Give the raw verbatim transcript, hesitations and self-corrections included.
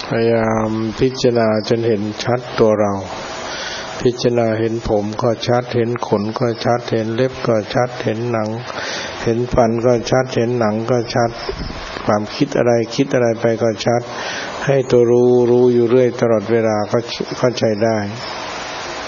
พยายามพิจารณาจนเห็นชัดตัวเราพิจารณาเห็นผมก็ชัดเห็นขนก็ชัดเห็นเล็บก็ชัดเห็นหนังเห็นฟันก็ชัดเห็นหนังก็ชัดความคิดอะไรคิดอะไรไปก็ชัดให้ตัวรู้รู้อยู่เรื่อยตลอดเวลาก็เข้าใจได้